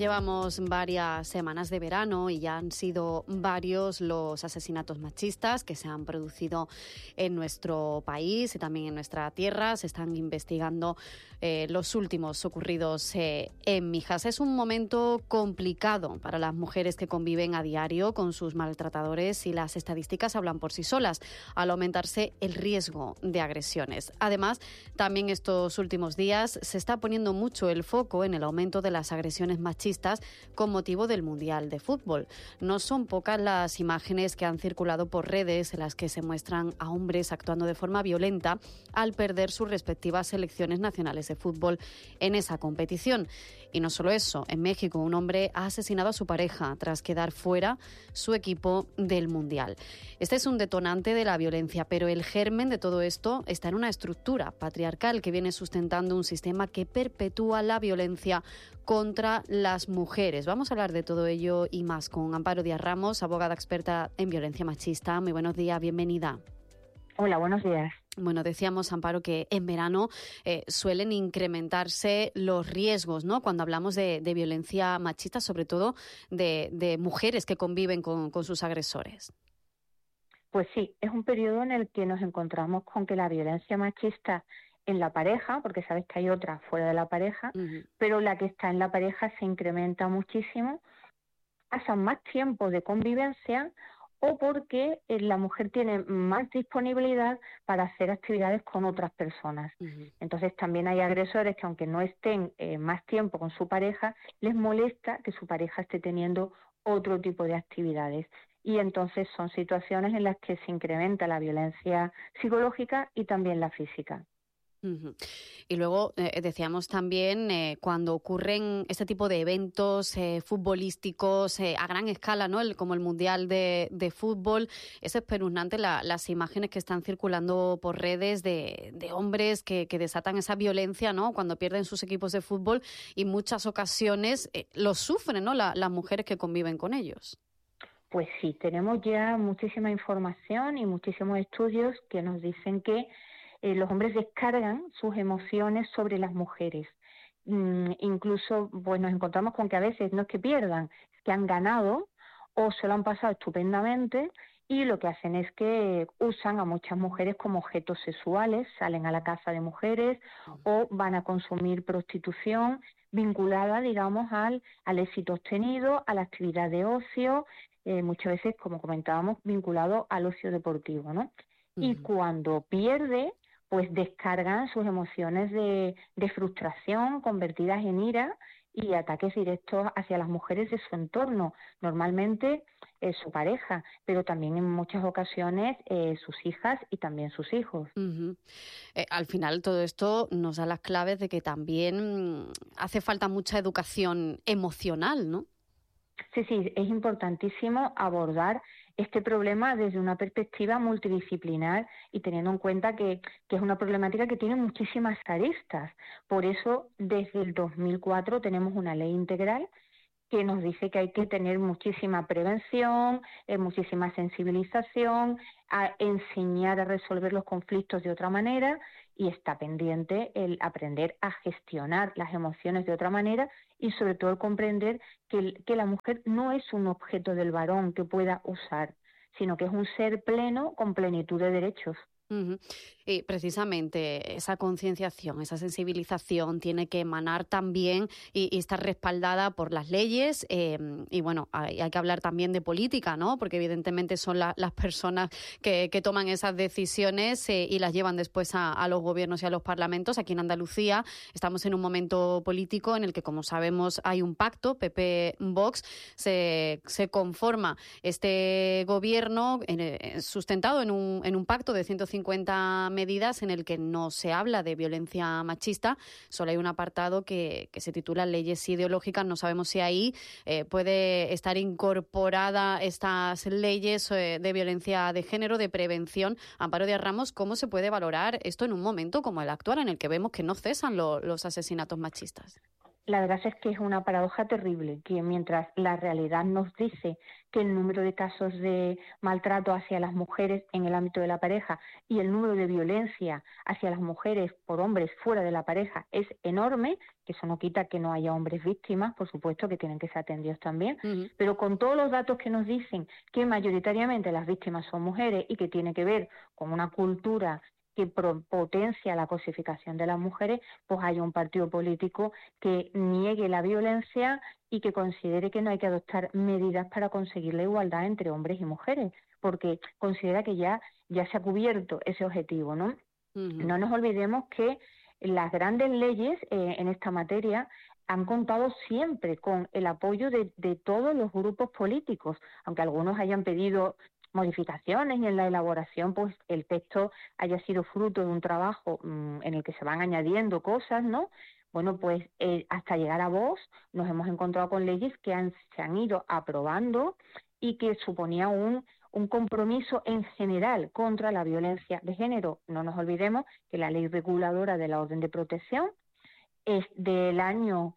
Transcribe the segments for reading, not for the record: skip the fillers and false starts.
Llevamos varias semanas de verano y ya han sido varios los asesinatos machistas que se han producido en nuestro país y también en nuestra tierra. Se están investigando los últimos ocurridos en Mijas. Es un momento complicado para las mujeres que conviven a diario con sus maltratadores y las estadísticas hablan por sí solas al aumentarse el riesgo de agresiones. Además, también estos últimos días se está poniendo mucho el foco en el aumento de las agresiones machistas con motivo del Mundial de Fútbol. No son pocas las imágenes que han circulado por redes en las que se muestran a hombres actuando de forma violenta al perder sus respectivas selecciones nacionales de fútbol en esa competición. Y no solo eso, en México un hombre ha asesinado a su pareja tras quedar fuera su equipo del Mundial. Este es un detonante de la violencia, pero el germen de todo esto está en una estructura patriarcal que viene sustentando un sistema que perpetúa la violencia contra las mujeres. Vamos a hablar de todo ello y más con Amparo Díaz Ramos, abogada experta en violencia machista. Muy buenos días, bienvenida. Hola, buenos días. Bueno, decíamos, Amparo, que en verano suelen incrementarse los riesgos, ¿no? Cuando hablamos de violencia machista, sobre todo de mujeres que conviven con sus agresores. Pues sí, es un periodo en el que nos encontramos con que la violencia machista en la pareja, porque sabes que hay otra fuera de la pareja, pero la que está en la pareja se incrementa muchísimo, pasan más tiempo de convivencia o porque la mujer tiene más disponibilidad para hacer actividades con otras personas. Entonces también hay agresores que aunque no estén más tiempo con su pareja, les molesta que su pareja esté teniendo otro tipo de actividades. Y entonces son situaciones en las que se incrementa la violencia psicológica y también la física. Y luego decíamos también cuando ocurren este tipo de eventos futbolísticos a gran escala, ¿no? Como el Mundial de Fútbol, es espeluznante las imágenes que están circulando por redes de hombres que desatan esa violencia, ¿no? Cuando pierden sus equipos de fútbol y muchas ocasiones lo sufren, ¿no? Las mujeres que conviven con ellos. Pues sí, tenemos ya muchísima información y muchísimos estudios que nos dicen que los hombres descargan sus emociones sobre las mujeres. Incluso pues nos encontramos con que a veces no es que pierdan, es que han ganado o se lo han pasado estupendamente y lo que hacen es que usan a muchas mujeres como objetos sexuales, salen a la caza de mujeres o van a consumir prostitución vinculada, digamos, al éxito obtenido, a la actividad de ocio, muchas veces, como comentábamos, vinculado al ocio deportivo, ¿no? Y cuando pierde, pues descargan sus emociones de frustración convertidas en ira y ataques directos hacia las mujeres de su entorno, normalmente su pareja, pero también en muchas ocasiones sus hijas y también sus hijos. Al final todo esto nos da las claves de que también hace falta mucha educación emocional, ¿no? Sí, es importantísimo abordar este problema desde una perspectiva multidisciplinar y teniendo en cuenta que es una problemática que tiene muchísimas aristas. Por eso, desde el 2004 tenemos una ley integral que nos dice que hay que tener muchísima prevención, muchísima sensibilización, a enseñar a resolver los conflictos de otra manera y está pendiente el aprender a gestionar las emociones de otra manera y sobre todo el comprender que la mujer no es un objeto del varón que pueda usar, sino que es un ser pleno con plenitud de derechos. Y precisamente esa concienciación, esa sensibilización tiene que emanar también y estar respaldada por las leyes y bueno, hay que hablar también de política, ¿no? Porque evidentemente son las personas que toman esas decisiones y las llevan después a los gobiernos y a los parlamentos. Aquí en Andalucía estamos en un momento político en el que, como sabemos, hay un pacto, PP-Vox, se conforma este gobierno sustentado en un pacto de 150 medidas en el que no se habla de violencia machista, solo hay un apartado que se titula leyes ideológicas. No sabemos si ahí puede estar incorporada estas leyes de violencia de género, de prevención. Amparo Díaz Ramos, ¿cómo se puede valorar esto en un momento como el actual en el que vemos que no cesan los asesinatos machistas? La verdad es que es una paradoja terrible, que mientras la realidad nos dice que el número de casos de maltrato hacia las mujeres en el ámbito de la pareja y el número de violencia hacia las mujeres por hombres fuera de la pareja es enorme, que eso no quita que no haya hombres víctimas, por supuesto que tienen que ser atendidos también, pero con todos los datos que nos dicen que mayoritariamente las víctimas son mujeres y que tiene que ver con una cultura que potencia la cosificación de las mujeres, pues haya un partido político que niegue la violencia y que considere que no hay que adoptar medidas para conseguir la igualdad entre hombres y mujeres, porque considera que ya se ha cubierto ese objetivo, ¿no? No nos olvidemos que las grandes leyes en esta materia han contado siempre con el apoyo de todos los grupos políticos, aunque algunos hayan pedido modificaciones y en la elaboración pues el texto haya sido fruto de un trabajo en el que se van añadiendo cosas, ¿no? Bueno, pues hasta llegar a Vox nos hemos encontrado con leyes que se han ido aprobando y que suponía un compromiso en general contra la violencia de género. No nos olvidemos que la ley reguladora de la orden de protección es del año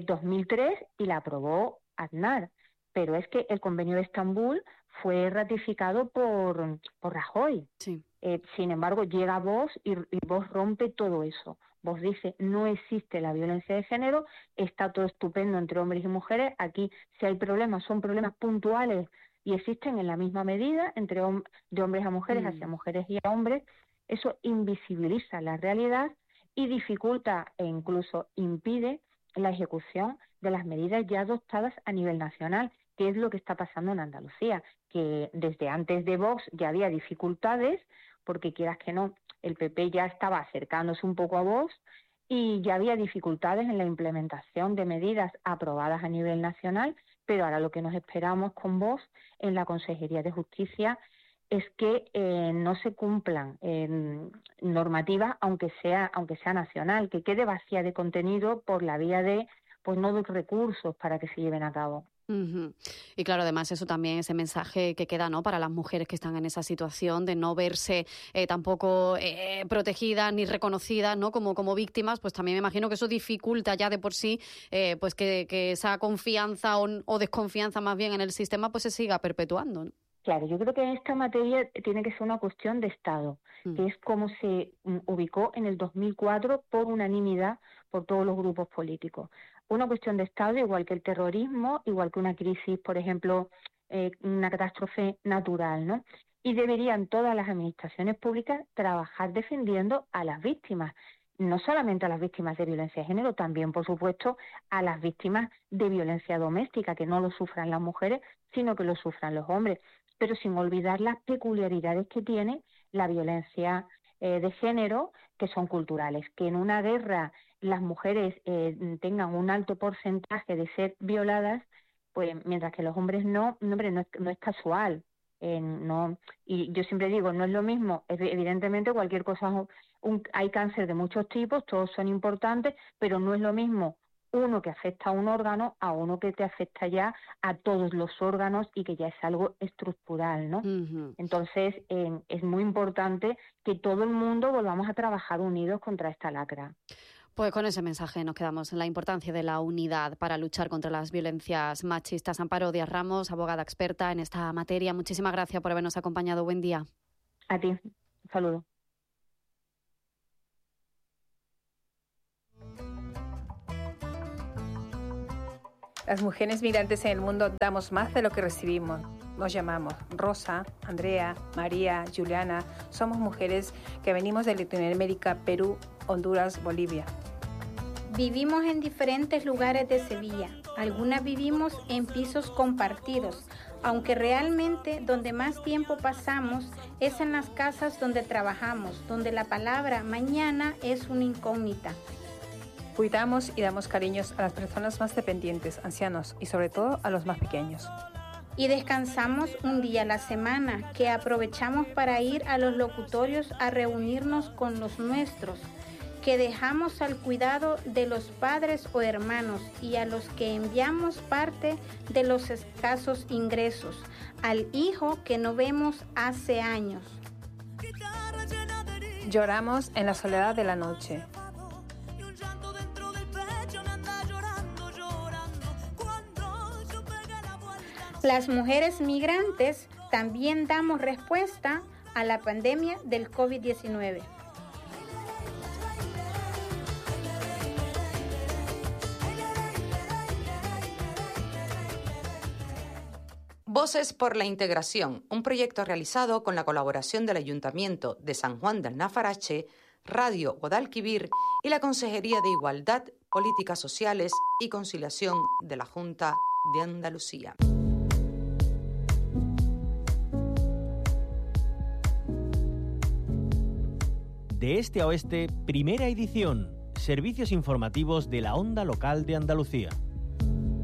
2003 y la aprobó Aznar, pero es que el convenio de Estambul fue ratificado por Rajoy. Sí. Sin embargo, llega Vox y Vox rompe todo eso. Vox dice, no existe la violencia de género, está todo estupendo entre hombres y mujeres, aquí si hay problemas son problemas puntuales y existen en la misma medida entre de hombres a mujeres, hacia mujeres y a hombres. Eso invisibiliza la realidad y dificulta e incluso impide la ejecución de las medidas ya adoptadas a nivel nacional, que es lo que está pasando en Andalucía, que desde antes de Vox ya había dificultades, porque quieras que no, el PP ya estaba acercándose un poco a Vox y ya había dificultades en la implementación de medidas aprobadas a nivel nacional, pero ahora lo que nos esperamos con Vox en la Consejería de Justicia es que no se cumplan normativas, aunque sea nacional, que quede vacía de contenido por la vía de pues no de recursos para que se lleven a cabo. Y claro, además eso también, ese mensaje que queda, ¿no?, para las mujeres que están en esa situación de no verse tampoco protegidas ni reconocidas, ¿no?, como víctimas, pues también me imagino que eso dificulta ya de por sí pues que esa confianza o desconfianza más bien en el sistema pues se siga perpetuando, ¿no? Claro, yo creo que en esta materia tiene que ser una cuestión de Estado, que es como se ubicó en el 2004 por unanimidad por todos los grupos políticos. Una cuestión de Estado, igual que el terrorismo, igual que una crisis, por ejemplo, una catástrofe natural, ¿no? Y deberían todas las administraciones públicas trabajar defendiendo a las víctimas, no solamente a las víctimas de violencia de género, también, por supuesto, a las víctimas de violencia doméstica, que no lo sufran las mujeres, sino que lo sufran los hombres, pero sin olvidar las peculiaridades que tiene la violencia de género, que son culturales, que en una guerra las mujeres tengan un alto porcentaje de ser violadas, pues mientras que los hombres no es casual. No, y yo siempre digo, no es lo mismo, evidentemente cualquier cosa, hay cáncer de muchos tipos, todos son importantes, pero no es lo mismo uno que afecta a un órgano a uno que te afecta ya a todos los órganos y que ya es algo estructural, ¿no? Entonces es muy importante que todo el mundo volvamos a trabajar unidos contra esta lacra. Pues con ese mensaje nos quedamos en la importancia de la unidad para luchar contra las violencias machistas. Amparo Díaz Ramos, abogada experta en esta materia, muchísimas gracias por habernos acompañado. Buen día. A ti, un saludo. Las mujeres migrantes en el mundo damos más de lo que recibimos. Nos llamamos Rosa, Andrea, María, Juliana. Somos mujeres que venimos de Latinoamérica, Perú, Honduras, Bolivia. Vivimos en diferentes lugares de Sevilla. Algunas vivimos en pisos compartidos, aunque realmente donde más tiempo pasamos es en las casas donde trabajamos, donde la palabra mañana es una incógnita. Cuidamos y damos cariños a las personas más dependientes, ancianos y sobre todo a los más pequeños. Y descansamos un día a la semana, que aprovechamos para ir a los locutorios a reunirnos con los nuestros, que dejamos al cuidado de los padres o hermanos y a los que enviamos parte de los escasos ingresos, al hijo que no vemos hace años. Lloramos en la soledad de la noche. Las mujeres migrantes también damos respuesta a la pandemia del COVID-19. Voces por la Integración, un proyecto realizado con la colaboración del Ayuntamiento de San Juan del Nafarache, Radio Guadalquivir y la Consejería de Igualdad, Políticas Sociales y Conciliación de la Junta de Andalucía. De este a oeste, primera edición. Servicios informativos de la Onda Local de Andalucía.